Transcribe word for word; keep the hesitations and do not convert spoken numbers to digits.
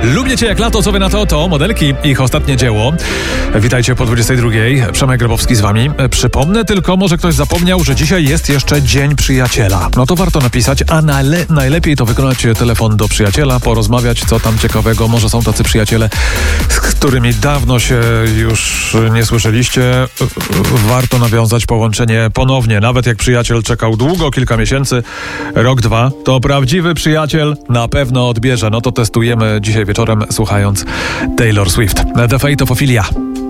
Lubię Cię jak lato, co wy na to? To modelki, ich ostatnie dzieło. Witajcie po dwudziestej drugiej. Przemek Grabowski z wami. Przypomnę tylko, może ktoś zapomniał, że dzisiaj jest jeszcze Dzień Przyjaciela. No to warto napisać, a nale- najlepiej to wykonać telefon do przyjaciela, porozmawiać, co tam ciekawego. Może są tacy przyjaciele, z którymi dawno się już nie słyszeliście. Warto nawiązać połączenie ponownie. Nawet jak przyjaciel czekał długo, kilka miesięcy, rok, dwa, to prawdziwy przyjaciel na pewno odbierze. No to testujemy dzisiaj wieczorem, słuchając Taylor Swift. The Fate of Ophelia.